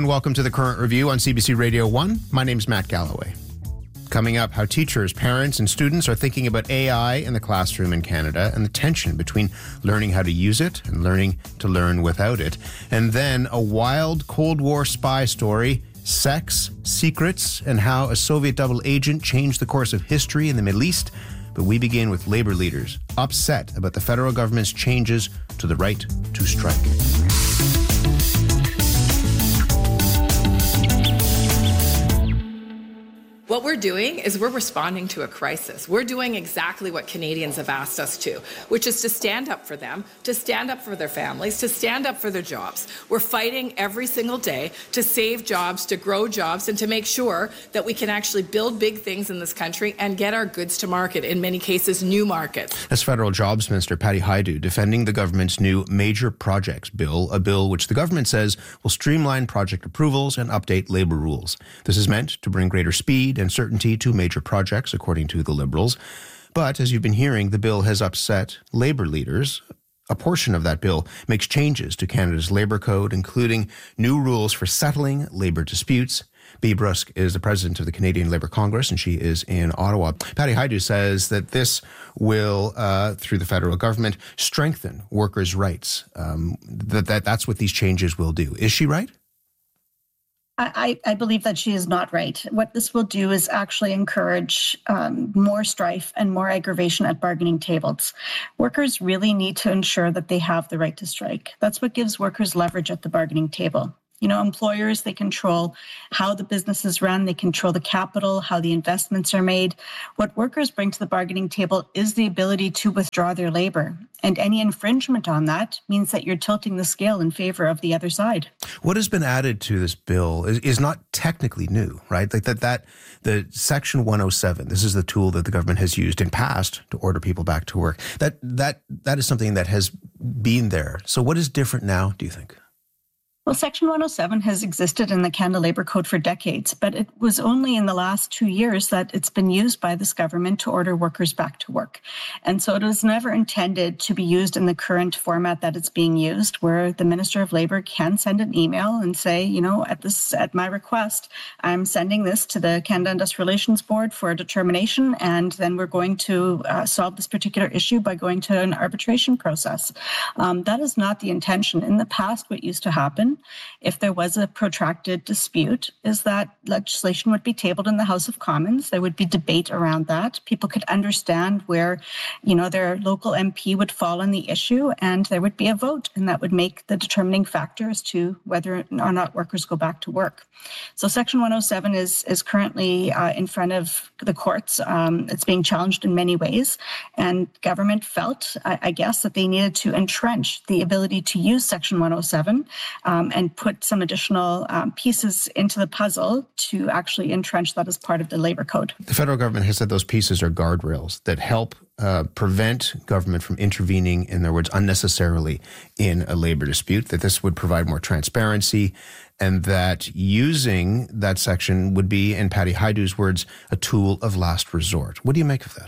everyone. Welcome to the Current Review on CBC Radio 1. My name's Matt Galloway. Coming up, how teachers, parents, and students are thinking about AI in the classroom in Canada and the tension between learning how to use it and learning to learn without it. And then a wild Cold War spy story, sex, secrets, and how a Soviet double agent changed the course of history in the Middle East. But we begin with labor leaders upset about the federal government's changes to the right to strike. What we're doing is we're responding to a crisis. We're doing exactly what Canadians have asked us to, which is to stand up for them, to stand up for their families, to stand up for their jobs. We're fighting every single day to save jobs, to grow jobs, and to make sure that we can actually build big things in this country and get our goods to market, in many cases, new markets. As Federal Jobs Minister Patty Hajdu defending the government's new Major Projects Bill, a bill which the government says will streamline project approvals and update labour rules. This is meant to bring greater speed and certainty to major projects, according to the Liberals. But, as you've been hearing, the bill has upset labour leaders. A portion of that bill makes changes to Canada's labour code, including new rules for settling labour disputes. Bea Brusk is the president of the Canadian Labour Congress, and she is in Ottawa. Patty Hajdu says that this will, through the federal government, strengthen workers' rights. That's what these changes will do. Is she right? I believe that she is not right. What this will do is actually encourage more strife and more aggravation at bargaining tables. Workers really need to ensure that they have the right to strike. That's what gives workers leverage at the bargaining table. You know, employers, they control how the business is run, they control the capital, how the investments are made. What workers bring to the bargaining table is the ability to withdraw their labor. And any infringement on that means that you're tilting the scale in favor of the other side. What has been added to this bill is not technically new, right? Like the Section 107, this is the tool that the government has used in past to order people back to work. That is something that has been there. So what is different now, do you think? Well, Section 107 has existed in the Canada Labour Code for decades, but it was only in the last 2 years that it's been used by this government to order workers back to work. And so it was never intended to be used in the current format that it's being used, where the Minister of Labour can send an email and say, you know, at my request, I'm sending this to the Canada Industrial Relations Board for a determination, and then we're going to solve this particular issue by going to an arbitration process. That is not the intention. In the past, what used to happen, if there was a protracted dispute, is that legislation would be tabled in the House of Commons. There would be debate around that. People could understand where, you know, their local MP would fall on the issue, and there would be a vote, and that would make the determining factor as to whether or not workers go back to work. So Section 107 is currently in front of the courts. It's being challenged in many ways, and government felt, I guess, that they needed to entrench the ability to use Section 107 and put some additional pieces into the puzzle to actually entrench that as part of the Labour Code. The federal government has said those pieces are guardrails that help prevent government from intervening, in other words, unnecessarily in a labour dispute, that this would provide more transparency, and that using that section would be, in Patty Hajdu's words, a tool of last resort. What do you make of that?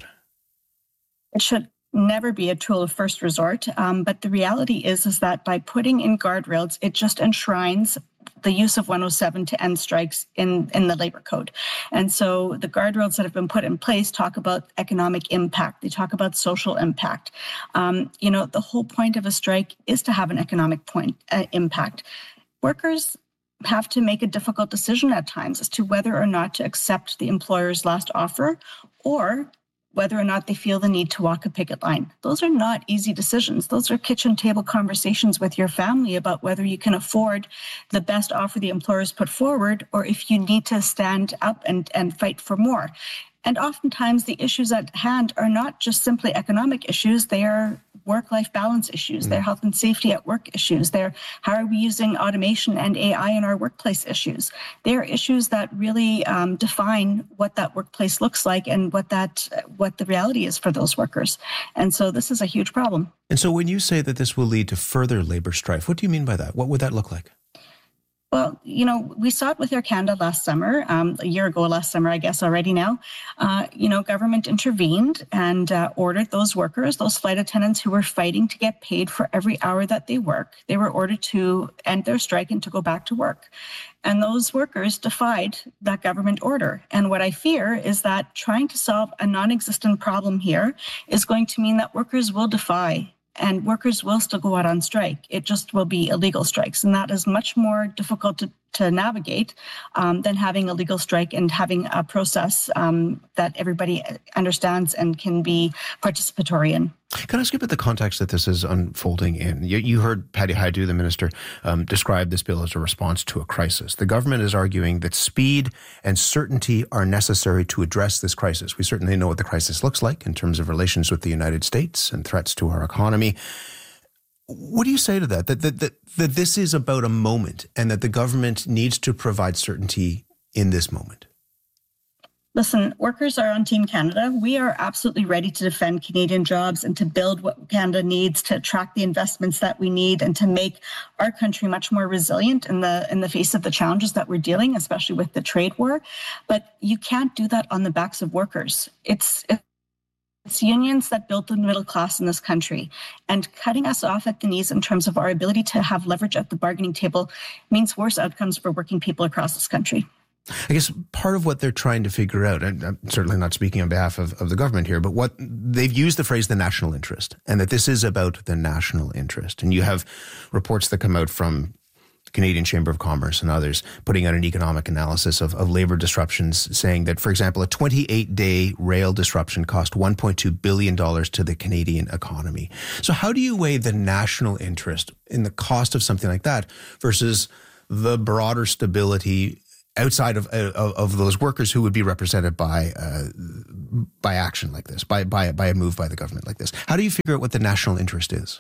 It should never be a tool of first resort. But the reality is that by putting in guardrails, it just enshrines the use of 107 to end strikes in the Labour Code. And so the guardrails that have been put in place talk about economic impact. They talk about social impact. You know, the whole point of a strike is to have an economic impact. Workers have to make a difficult decision at times as to whether or not to accept the employer's last offer, or whether or not they feel the need to walk a picket line. Those are not easy decisions. Those are kitchen table conversations with your family about whether you can afford the best offer the employers put forward, or if you need to stand up and fight for more. And oftentimes the issues at hand are not just simply economic issues, they are work-life balance issues, they're health and safety at work issues, they're how are we using automation and AI in our workplace issues. They're issues that really define what that workplace looks like and what the reality is for those workers. And so this is a huge problem. And so when you say that this will lead to further labour strife, what do you mean by that? What would that look like? Well, we saw it with Air Canada last summer, a year ago last summer, I guess already now. Government intervened and ordered those workers, those flight attendants who were fighting to get paid for every hour that they work. They were ordered to end their strike and to go back to work. And those workers defied that government order. And what I fear is that trying to solve a non-existent problem here is going to mean that workers will defy and workers will still go out on strike. It just will be illegal strikes. And that is much more difficult to navigate than having a legal strike and having a process that everybody understands and can be participatory in. Can I ask you about the context that this is unfolding in? You heard Patty Hajdu, the minister, describe this bill as a response to a crisis. The government is arguing that speed and certainty are necessary to address this crisis. We certainly know what the crisis looks like in terms of relations with the United States and threats to our economy. What do you say to that? That this is about a moment and that the government needs to provide certainty in this moment? Listen, workers are on Team Canada. We are absolutely ready to defend Canadian jobs and to build what Canada needs to attract the investments that we need and to make our country much more resilient in the face of the challenges that we're dealing, especially with the trade war. But you can't do that on the backs of workers. It's unions that built the middle class in this country, and cutting us off at the knees in terms of our ability to have leverage at the bargaining table means worse outcomes for working people across this country. I guess part of what they're trying to figure out, and I'm certainly not speaking on behalf of the government here, but what they've used the phrase the national interest, and that this is about the national interest. And you have reports that come out from the Canadian Chamber of Commerce and others putting out an economic analysis of labor disruptions, saying that, for example, a 28-day rail disruption cost $1.2 billion to the Canadian economy. So how do you weigh the national interest in the cost of something like that versus the broader stability outside of those workers who would be represented by action like this, by a move by the government like this? How do you figure out what the national interest is?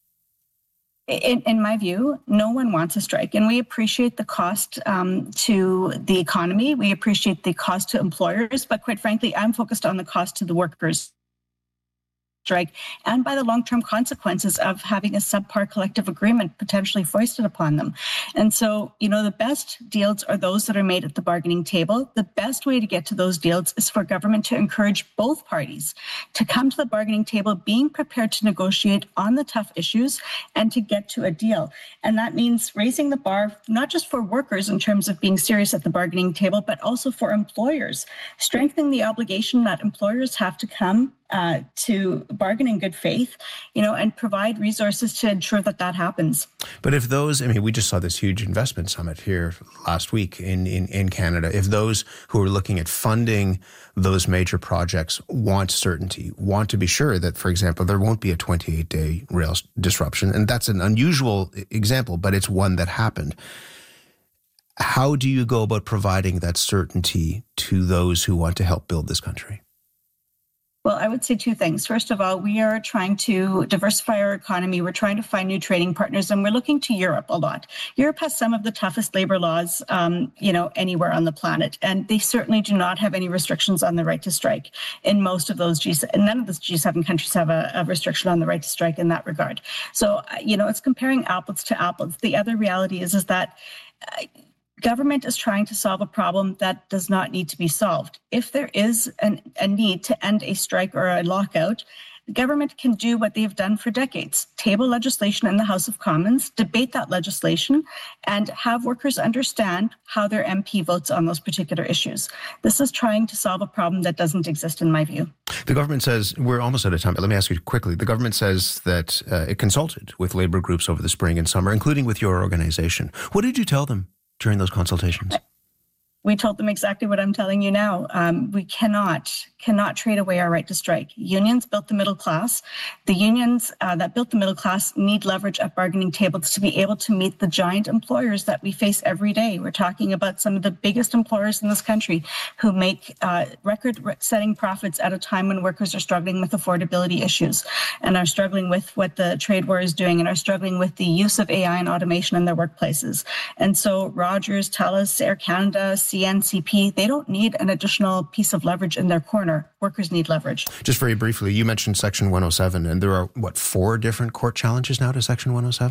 In my view, no one wants a strike, and we appreciate the cost to the economy. We appreciate the cost to employers, but quite frankly, I'm focused on the cost to the workers. Strike and by the long-term consequences of having a subpar collective agreement potentially foisted upon them. And so, the best deals are those that are made at the bargaining table. The best way to get to those deals is for government to encourage both parties to come to the bargaining table being prepared to negotiate on the tough issues and to get to a deal. And that means raising the bar, not just for workers in terms of being serious at the bargaining table, but also for employers, strengthening the obligation that employers have to come to bargain in good faith, and provide resources to ensure that happens. But if those, we just saw this huge investment summit here last week in Canada. If those who are looking at funding those major projects want certainty, want to be sure that, for example, there won't be a 28-day rail disruption, and that's an unusual example, but it's one that happened. How do you go about providing that certainty to those who want to help build this country? Well, I would say two things. First of all, we are trying to diversify our economy. We're trying to find new trading partners, and we're looking to Europe a lot. Europe has some of the toughest labor laws, anywhere on the planet, and they certainly do not have any restrictions on the right to strike. In most of those none of the G7 countries have a restriction on the right to strike in that regard. So, it's comparing apples to apples. The other reality is that government is trying to solve a problem that does not need to be solved. If there is a need to end a strike or a lockout, the government can do what they've done for decades: table legislation in the House of Commons, debate that legislation, and have workers understand how their MP votes on those particular issues. This is trying to solve a problem that doesn't exist, in my view. The government says, we're almost out of time, but let me ask you quickly. The government says that it consulted with labor groups over the spring and summer, including with your organization. What did you tell them during those consultations? We told them exactly what I'm telling you now. We cannot trade away our right to strike. Unions built the middle class. The unions that built the middle class need leverage at bargaining tables to be able to meet the giant employers that we face every day. We're talking about some of the biggest employers in this country who make record-setting profits at a time when workers are struggling with affordability issues and are struggling with what the trade war is doing and are struggling with the use of AI and automation in their workplaces. And so Rogers, TELUS, Air Canada, CNCP, they don't need an additional piece of leverage in their corner. Workers need leverage. Just very briefly, you mentioned Section 107, and there are, 4 different court challenges now to Section 107?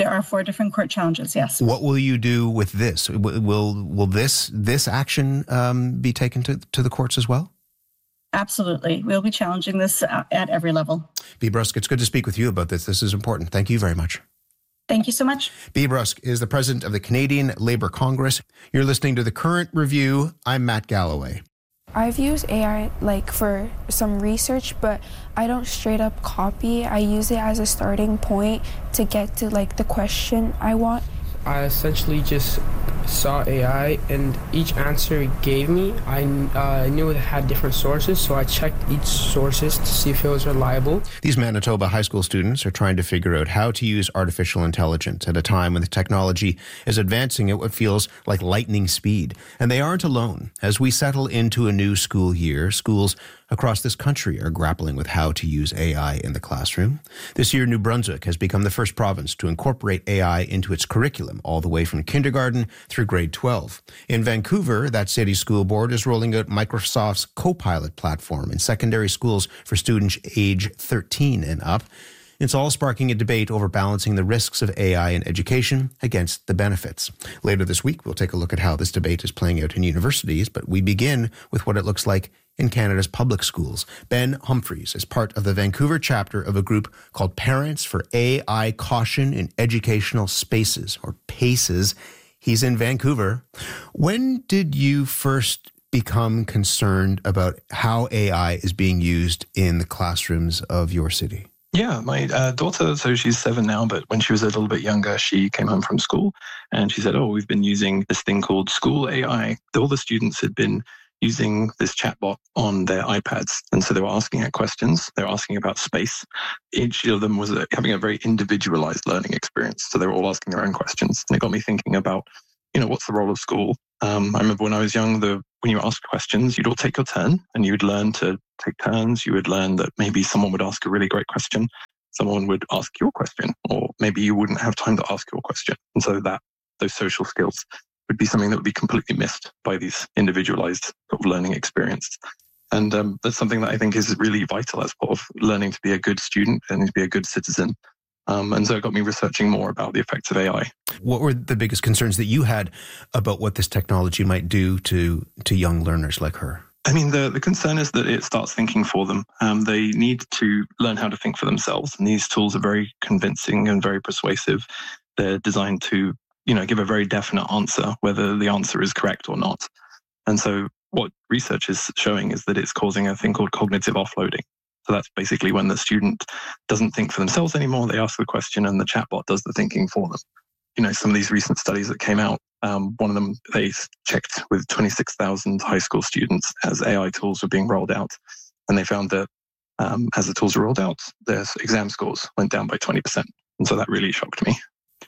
There are 4 different court challenges, yes. What will you do with this? Will this action be taken to the courts as well? Absolutely. We'll be challenging this at every level. Bea Brusk, it's good to speak with you about this. This is important. Thank you very much. Thank you so much. Bea Brusk is the president of the Canadian Labour Congress. You're listening to The Current Review. I'm Matt Galloway. I've used AI for some research, but I don't straight up copy. I use it as a starting point to get to the question I want. I essentially just saw AI, and each answer it gave me, I knew it had different sources, so I checked each sources to see if it was reliable. These Manitoba high school students are trying to figure out how to use artificial intelligence at a time when the technology is advancing at what feels like lightning speed. And they aren't alone. As we settle into a new school year, schools across this country are grappling with how to use AI in the classroom. This year, New Brunswick has become the first province to incorporate AI into its curriculum, all the way from kindergarten through grade 12. In Vancouver, that city's school board is rolling out Microsoft's Copilot platform in secondary schools for students age 13 and up. It's all sparking a debate over balancing the risks of AI in education against the benefits. Later this week, we'll take a look at how this debate is playing out in universities, but we begin with what it looks like in Canada's public schools. Ben Humphreys is part of the Vancouver chapter of a group called Parents for AI Caution in Educational Spaces, or PACES. He's in Vancouver. When did you first become concerned about how AI is being used in the classrooms of your city? Yeah, my daughter, so she's 7 now, but when she was a little bit younger, she came home from school and she said, we've been using this thing called School AI. All the students had been using this chatbot on their iPads. And so they were asking it questions. They were asking about space. Each of them was having a very individualized learning experience. So they were all asking their own questions. And it got me thinking about, what's the role of school? I remember when I was young, when you were asked questions, you'd all take your turn and you would learn to take turns. You would learn that maybe someone would ask a really great question. Someone would ask your question, or maybe you wouldn't have time to ask your question. And so those social skills would be something that would be completely missed by these individualized sort of learning experience. And that's something that I think is really vital as part of learning to be a good student and to be a good citizen. And so it got me researching more about the effects of AI. What were the biggest concerns that you had about what this technology might do to young learners like her? I mean, the concern is that it starts thinking for them. They need to learn how to think for themselves. And these tools are very convincing and very persuasive. They're designed to, give a very definite answer, whether the answer is correct or not. And so what research is showing is that it's causing a thing called cognitive offloading. So that's basically when the student doesn't think for themselves anymore. They ask the question and the chatbot does the thinking for them. Some of these recent studies that came out, one of them, they checked with 26,000 high school students as AI tools were being rolled out. And they found that as the tools were rolled out, their exam scores went down by 20%. And so that really shocked me.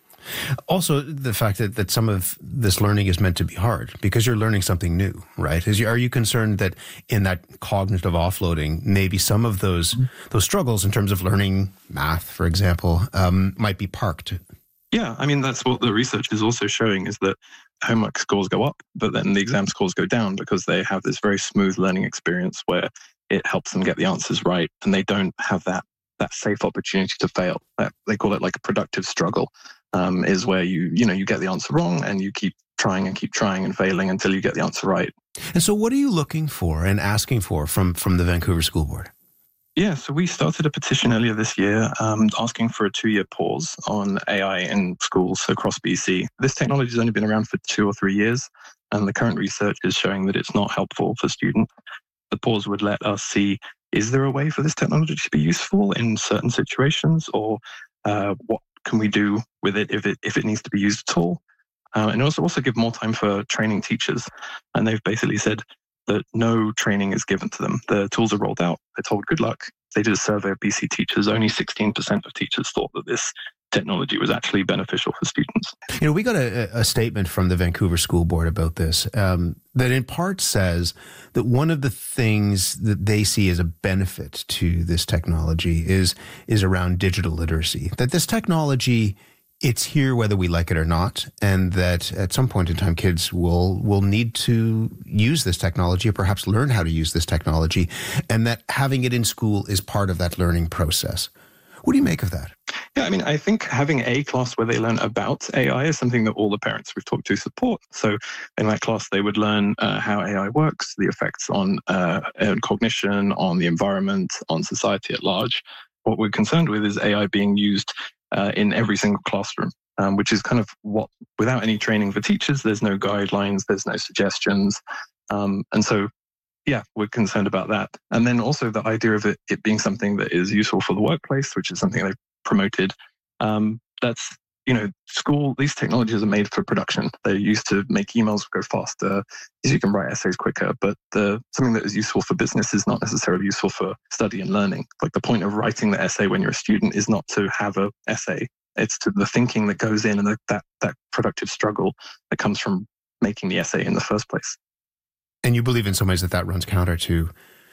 Also, the fact that some of this learning is meant to be hard because you're learning something new, right? Are you concerned that in that cognitive offloading, maybe some of those struggles in terms of learning math, for example, might be parked? Yeah, I mean, that's what the research is also showing, is that homework scores go up, but then the exam scores go down because they have this very smooth learning experience where it helps them get the answers right, and they don't have that safe opportunity to fail. They call it like a productive struggle, is where you get the answer wrong and you keep trying and failing until you get the answer right. And so what are you looking for and asking for from the Vancouver School Board? Yeah, so we started a petition earlier this year asking for a 2-year pause on AI in schools across BC. This technology has only been around for 2 or 3 years, and the current research is showing that it's not helpful for students. The pause would let us see, is there a way for this technology to be useful in certain situations, or what can we do with it if it needs to be used at all? And also give more time for training teachers. And they've basically said that no training is given to them. The tools are rolled out. They're told good luck. They did a survey of BC teachers. Only 16% of teachers thought that this technology was actually beneficial for students. We got a statement from the Vancouver School Board about this that in part says that one of the things that they see as a benefit to this technology is around digital literacy. That this technology, it's here whether we like it or not, and that at some point in time, kids will need to use this technology or perhaps learn how to use this technology, and that having it in school is part of that learning process. What do you make of that? Yeah, I mean, I think having a class where they learn about AI is something that all the parents we've talked to support. So in that class, they would learn how AI works, the effects on cognition, on the environment, on society at large. What we're concerned with is AI being used in every single classroom, which is kind of what, without any training for teachers, there's no guidelines, there's no suggestions. And so, yeah, we're concerned about that. And then also the idea of it being something that is useful for the workplace, which is something they've promoted. That's, school, these technologies are made for production. They're used to make emails go faster, as you can write essays quicker, but something that is useful for business is not necessarily useful for study and learning. Like the point of writing the essay when you're a student is not to have an essay. It's to the thinking that goes in and that productive struggle that comes from making the essay in the first place. And you believe in some ways that runs counter to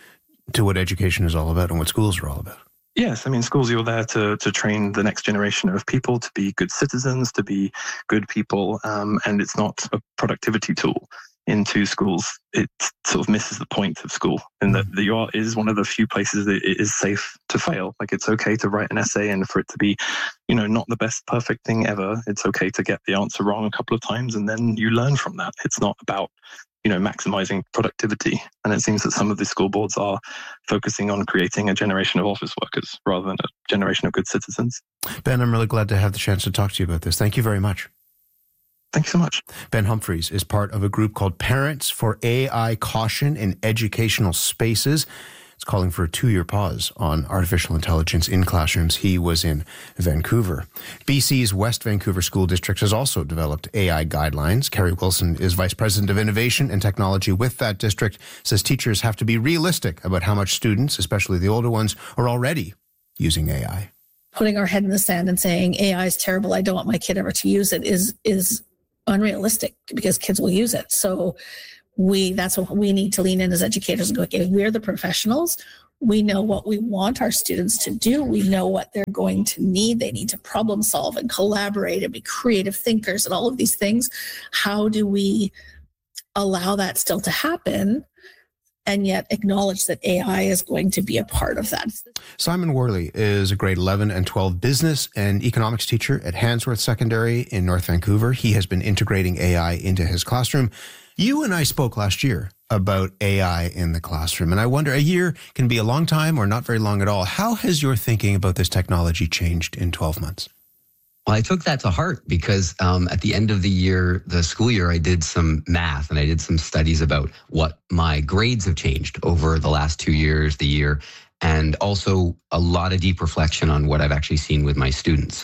what education is all about and what schools are all about. Yes, I mean, schools, you're there to train the next generation of people to be good citizens, to be good people, and it's not a productivity tool. Into schools, it sort of misses the point of school, and that the art is one of the few places that it is safe to fail. Like it's okay to write an essay and for it to be, not the best perfect thing ever. It's okay to get the answer wrong a couple of times, and then you learn from that. It's not about maximizing productivity. And it seems that some of the school boards are focusing on creating a generation of office workers rather than a generation of good citizens. Ben, I'm really glad to have the chance to talk to you about this. Thank you very much. Thank you so much. Ben Humphreys is part of a group called Parents for AI Caution in Educational Spaces. It's calling for a 2-year pause on artificial intelligence in classrooms. He was in Vancouver. BC's West Vancouver School District has also developed AI guidelines. Carrie Wilson is Vice President of Innovation and Technology with that district, says teachers have to be realistic about how much students, especially the older ones, are already using AI. Putting our head in the sand and saying AI is terrible, I don't want my kid ever to use it is unrealistic because kids will use it. So that's what we need to lean in as educators and go, okay, we're the professionals. We know what we want our students to do. We know what they're going to need. They need to problem solve and collaborate and be creative thinkers and all of these things. How do we allow that still to happen and yet acknowledge that AI is going to be a part of that? Simon Worley is a grade 11 and 12 business and economics teacher at Handsworth Secondary in North Vancouver. He has been integrating AI into his classroom. You and I spoke last year about AI in the classroom, and I wonder, a year can be a long time or not very long at all. How has your thinking about this technology changed in 12 months? Well, I took that to heart because at the end of the school year, I did some math and I did some studies about what my grades have changed over the last 2 years, the year, and also a lot of deep reflection on what I've actually seen with my students.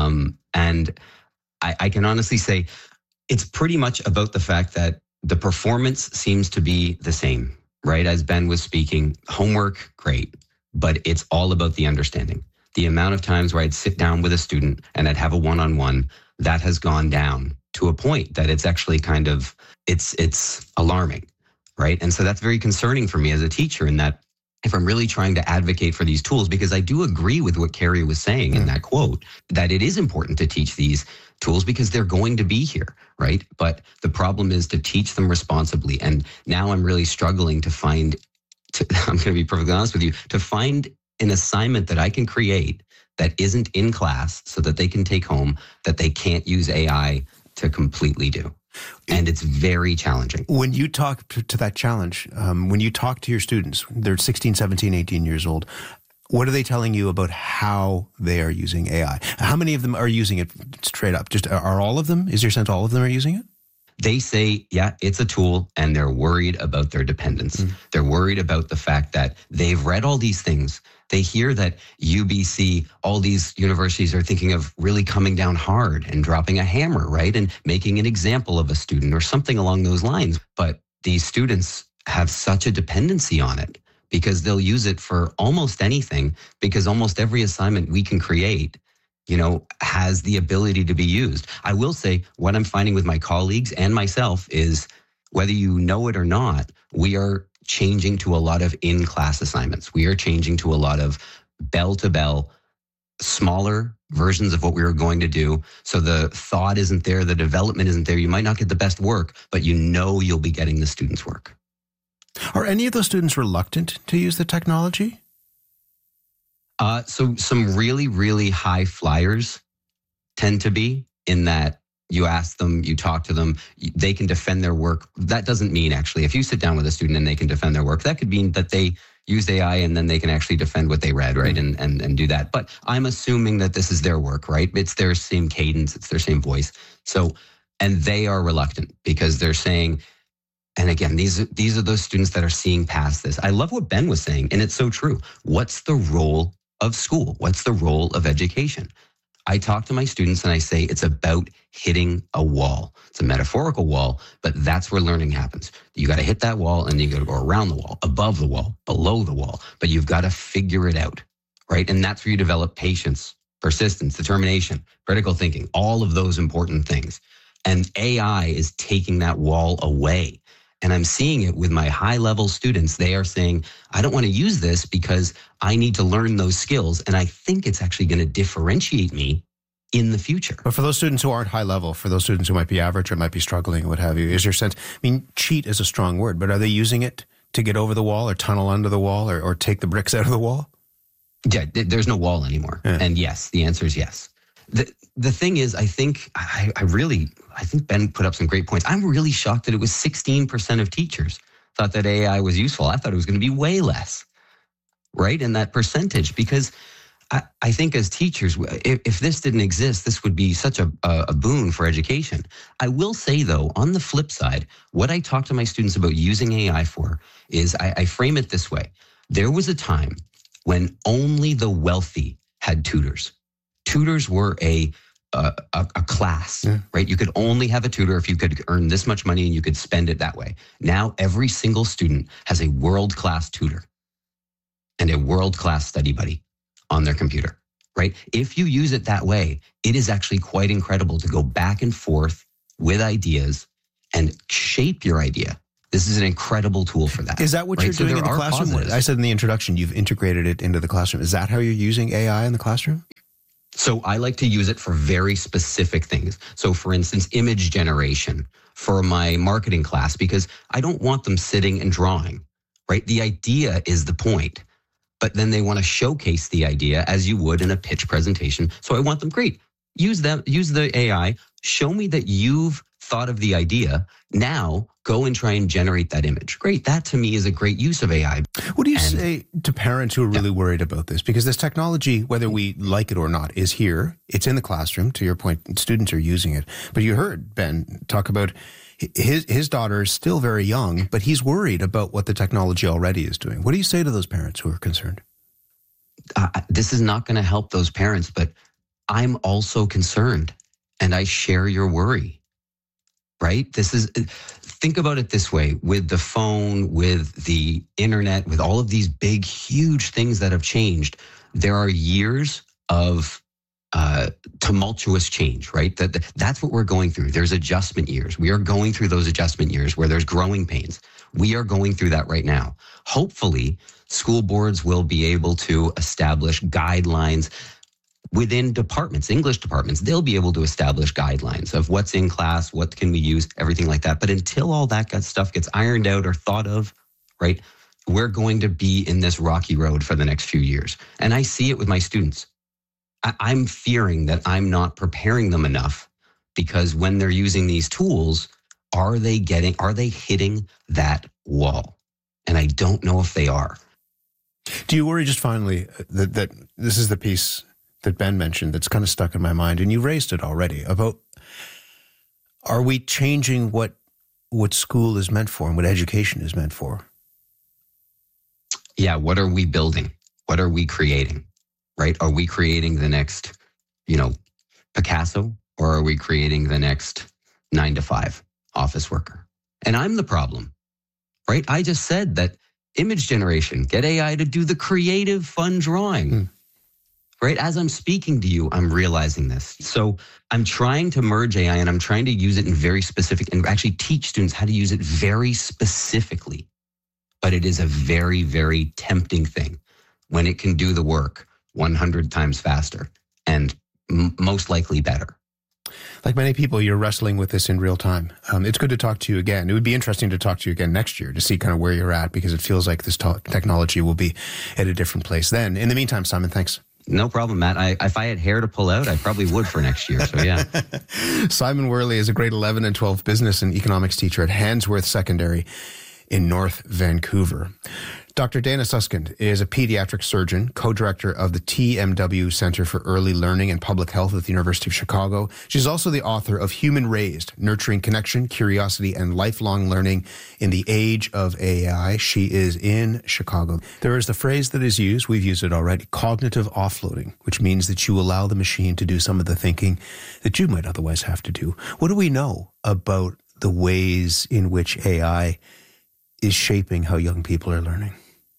And I can honestly say it's pretty much about the fact that the performance seems to be the same, right? As Ben was speaking, homework, great, but it's all about the understanding. The amount of times where I'd sit down with a student and I'd have a one-on-one, that has gone down to a point that it's actually kind of, it's alarming, right? And so that's very concerning for me as a teacher in that if I'm really trying to advocate for these tools, because I do agree with what Carrie was saying in that quote, that it is important to teach these tools because they're going to be here, right? But the problem is to teach them responsibly. And now I'm really struggling I'm going to be perfectly honest with you, to find an assignment that I can create that isn't in class so that they can take home, that they can't use AI to completely do. And it's very challenging. When you talk to that challenge, when you talk to your students, they're 16, 17, 18 years old, what are they telling you about how they are using AI? How many of them are using it straight up? Just are all of them? Is your sense all of them are using it? They say, yeah, it's a tool, and they're worried about their dependence. They're worried about the fact that they've read all these things. They hear that UBC, all these universities are thinking of really coming down hard and dropping a hammer, right? And making an example of a student or something along those lines. But these students have such a dependency on it because they'll use it for almost anything, because almost every assignment we can create, has the ability to be used. I will say what I'm finding with my colleagues and myself is, whether you know it or not, we are changing to a lot of in-class assignments. We are changing to a lot of bell-to-bell, smaller versions of what we were going to do. So the thought isn't there, the development isn't there. You might not get the best work, but you'll be getting the students' work. Are any of those students reluctant to use the technology? So some really, really high flyers tend to be in that you ask them, you talk to them, they can defend their work. That doesn't mean actually, if you sit down with a student and they can defend their work, that could mean that they use AI and then they can actually defend what they read, right? And do that. But I'm assuming that this is their work, right? It's their same cadence, it's their same voice. So, and they are reluctant because they're saying, and again, these are those students that are seeing past this. I love what Ben was saying, and it's so true. What's the role of school? What's the role of education? I talk to my students and I say it's about hitting a wall. It's a metaphorical wall, but that's where learning happens. You got to hit that wall and you got to go around the wall, above the wall, below the wall, but you've got to figure it out, right? And that's where you develop patience, persistence, determination, critical thinking, all of those important things. And AI is taking that wall away. And I'm seeing it with my high-level students. They are saying, I don't want to use this because I need to learn those skills. And I think it's actually going to differentiate me in the future. But for those students who aren't high level, for those students who might be average or might be struggling, what have you, is your sense, I mean, cheat is a strong word, but are they using it to get over the wall or tunnel under the wall or take the bricks out of the wall? Yeah, there's no wall anymore. Yeah. And yes, the answer is yes. The thing is, I think Ben put up some great points. I'm really shocked that it was 16% of teachers thought that AI was useful. I thought it was going to be way less, right? In that percentage, because I think as teachers, if this didn't exist, this would be such a boon for education. I will say, though, on the flip side, what I talk to my students about using AI for is I frame it this way. There was a time when only the wealthy had tutors. Tutors were a class, right? You could only have a tutor if you could earn this much money and you could spend it that way. Now, every single student has a world-class tutor and a world-class study buddy on their computer, right? If you use it that way, it is actually quite incredible to go back and forth with ideas and shape your idea. This is an incredible tool for that. Is that what you're doing in the classroom? Positives. I said in the introduction, you've integrated it into the classroom. Is that how you're using AI in the classroom? So I like to use it for very specific things. So for instance, image generation for my marketing class, because I don't want them sitting and drawing, right? The idea is the point, but then they want to showcase the idea as you would in a pitch presentation. So I want them, great, use the AI, show me that you've thought of the idea. Now go and try and generate that image. Great. That to me is a great use of AI. What do you say to parents who are really worried about this? Because this technology, whether we like it or not, is here. It's in the classroom. To your point, students are using it. But you heard Ben talk about his daughter is still very young, but he's worried about what the technology already is doing. What do you say to those parents who are concerned? This is not going to help those parents, but I'm also concerned and I share your worry. Right? Think about it this way, with the phone, with the internet, with all of these big, huge things that have changed, there are years of tumultuous change, right? That's what we're going through. There's adjustment years. We are going through those adjustment years where there's growing pains. We are going through that right now. Hopefully, school boards will be able to establish guidelines within departments, English departments. They'll be able to establish guidelines of what's in class, what can we use, everything like that. But until all that stuff gets ironed out or thought of, right, we're going to be in this rocky road for the next few years. And I see it with my students. I'm fearing that I'm not preparing them enough, because when they're using these tools, are they hitting that wall? And I don't know if they are. Do you worry, just finally, that this is the piece that Ben mentioned that's kind of stuck in my mind, and you raised it already, about, are we changing what school is meant for and what education is meant for? Yeah, what are we building? What are we creating? Right? Are we creating the next, Picasso, or are we creating the next 9-to-5 office worker? And I'm the problem, right? I just said that image generation, get AI to do the creative, fun drawing. Right? As I'm speaking to you, I'm realizing this. So I'm trying to merge AI and I'm trying to use it in very specific and actually teach students how to use it very specifically. But it is a very, very tempting thing when it can do the work 100 times faster and most likely better. Like many people, you're wrestling with this in real time. It's good to talk to you again. It would be interesting to talk to you again next year to see kind of where you're at, because it feels like this technology will be at a different place then. In the meantime, Simon, thanks. No problem, Matt. If I had hair to pull out, I probably would for next year. So, yeah. Simon Worley is a grade 11 and 12 business and economics teacher at Handsworth Secondary in North Vancouver. Dr. Dana Suskind is a pediatric surgeon, co-director of the TMW Center for Early Learning and Public Health at the University of Chicago. She's also the author of Human Raised, Nurturing Connection, Curiosity, and Lifelong Learning in the Age of AI. She is in Chicago. There is the phrase that is used, we've used it already, cognitive offloading, which means that you allow the machine to do some of the thinking that you might otherwise have to do. What do we know about the ways in which AI is shaping how young people are learning?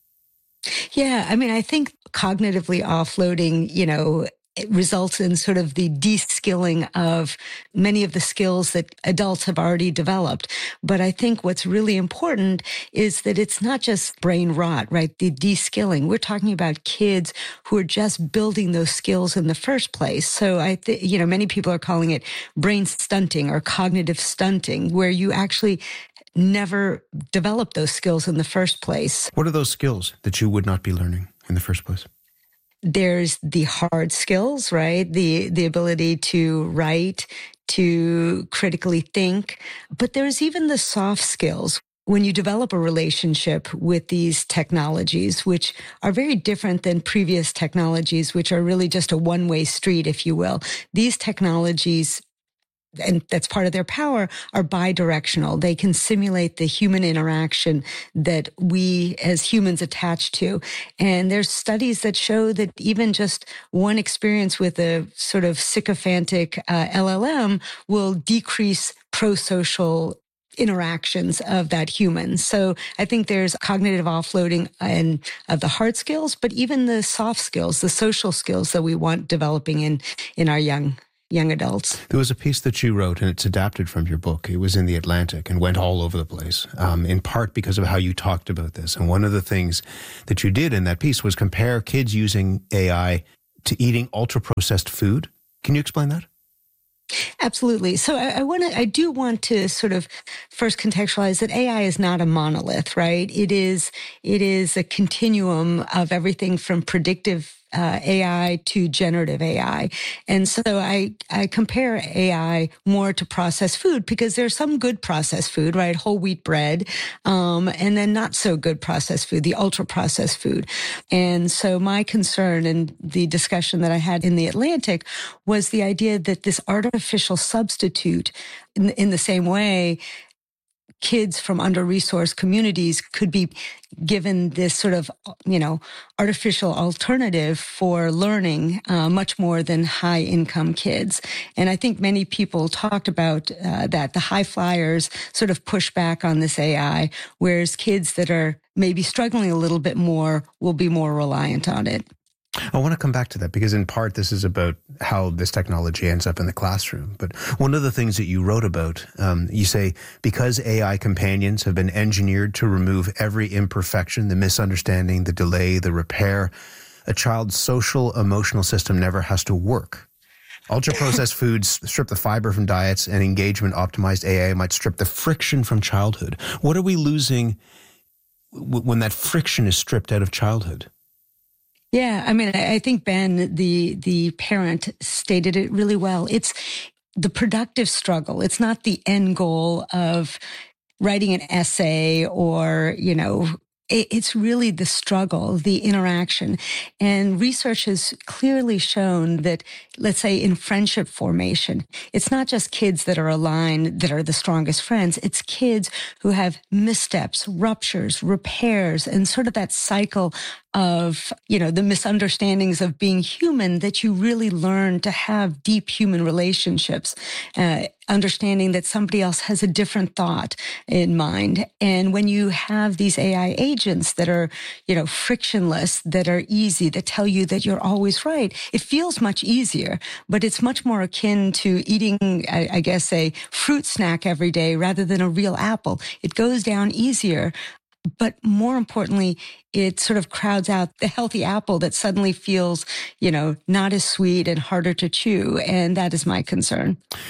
Yeah, I mean, I think cognitively offloading, it results in sort of the de-skilling of many of the skills that adults have already developed. But I think what's really important is that it's not just brain rot, right? The de-skilling. We're talking about kids who are just building those skills in the first place. So I think, many people are calling it brain stunting or cognitive stunting, where you actually never develop those skills in the first place. What are those skills that you would not be learning in the first place? There's the hard skills, right? The ability to write, to critically think. But there's even the soft skills. When you develop a relationship with these technologies, which are very different than previous technologies, which are really just a one-way street, if you will, these technologies, and that's part of their power, are bidirectional. They can simulate the human interaction that we as humans attach to. And there's studies that show that even just one experience with a sort of sycophantic LLM will decrease pro-social interactions of that human. So I think there's cognitive offloading of the hard skills, but even the soft skills, the social skills that we want developing in our young adults. There was a piece that you wrote, and it's adapted from your book. It was in The Atlantic and went all over the place, in part because of how you talked about this. And one of the things that you did in that piece was compare kids using AI to eating ultra-processed food. Can you explain that? Absolutely. So I do want to sort of first contextualize that AI is not a monolith, right? It is a continuum of everything from predictive AI to generative AI. And so I compare AI more to processed food because there's some good processed food, right? Whole wheat bread, and then not so good processed food, the ultra processed food. And so my concern and the discussion that I had in The Atlantic was the idea that this artificial substitute in the same way, kids from under-resourced communities could be given this sort of, artificial alternative for learning much more than high-income kids. And I think many people talked about that. The high flyers sort of push back on this AI, whereas kids that are maybe struggling a little bit more will be more reliant on it. I want to come back to that because in part this is about how this technology ends up in the classroom. But one of the things that you wrote about, you say, because AI companions have been engineered to remove every imperfection, the misunderstanding, the delay, the repair, a child's social emotional system never has to work. Ultra-processed foods strip the fiber from diets, and engagement-optimized AI might strip the friction from childhood. What are we losing when that friction is stripped out of childhood? Yeah, I mean, I think Ben, the parent, stated it really well. It's the productive struggle. It's not the end goal of writing an essay or, it's really the struggle, the interaction. And research has clearly shown that, let's say in friendship formation, it's not just kids that are aligned that are the strongest friends. It's kids who have missteps, ruptures, repairs, and sort of that cycle of, the misunderstandings of being human that you really learn to have deep human relationships, understanding that somebody else has a different thought in mind. And when you have these AI agents that are, frictionless, that are easy, that tell you that you're always right, it feels much easier, but it's much more akin to eating, I guess, a fruit snack every day rather than a real apple. It goes down easier. But more importantly, it sort of crowds out the healthy apple that suddenly feels, not as sweet and harder to chew. And that is my concern.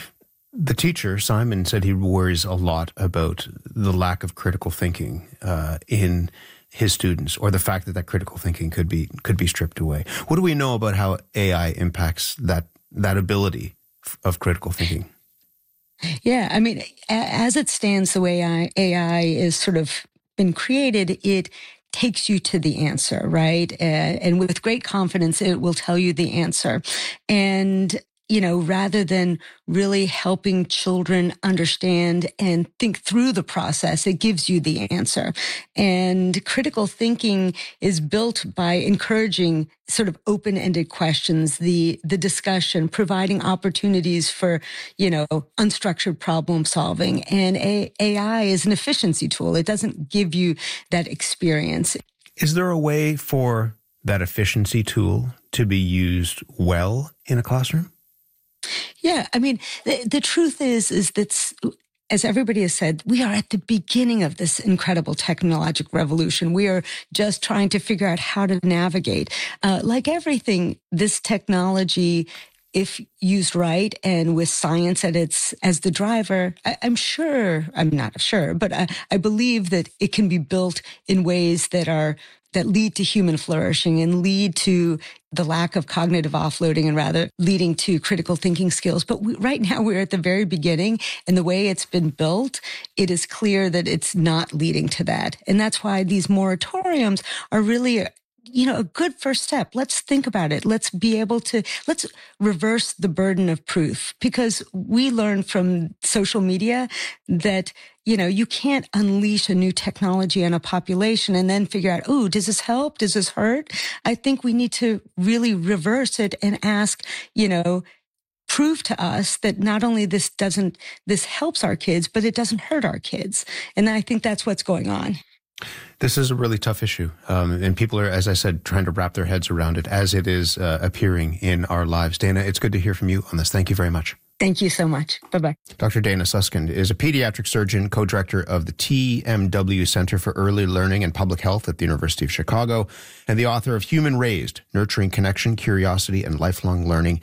The teacher, Simon, said he worries a lot about the lack of critical thinking in his students, or the fact that critical thinking could be stripped away. What do we know about how AI impacts that ability of critical thinking? Yeah, I mean, as it stands, the way AI is sort of been created, it takes you to the answer, right? And with great confidence, it will tell you the answer. And rather than really helping children understand and think through the process, it gives you the answer. And critical thinking is built by encouraging sort of open-ended questions, the discussion, providing opportunities for, unstructured problem solving. And AI is an efficiency tool. It doesn't give you that experience. Is there a way for that efficiency tool to be used well in a classroom? Yeah, I mean, the truth is that, as everybody has said, we are at the beginning of this incredible technological revolution. We are just trying to figure out how to navigate. Like everything, this technology, if used right and with science as the driver, I'm not sure, but I believe that it can be built in ways that lead to human flourishing and lead to the lack of cognitive offloading and rather leading to critical thinking skills. But right now we're at the very beginning, and the way it's been built, it is clear that it's not leading to that. And that's why these moratoriums are really a good first step. Let's think about it. Let's reverse the burden of proof, because we learn from social media that, you can't unleash a new technology on a population and then figure out, does this help? Does this hurt? I think we need to really reverse it and ask, prove to us that not only this helps our kids, but it doesn't hurt our kids. And I think that's what's going on. This is a really tough issue, and people are, as I said, trying to wrap their heads around it as it is appearing in our lives. Dana, it's good to hear from you on this. Thank you very much. Thank you so much. Bye-bye. Dr. Dana Suskind is a pediatric surgeon, co-director of the TMW Center for Early Learning and Public Health at the University of Chicago, and the author of Human Raised, Nurturing Connection, Curiosity, and Lifelong Learning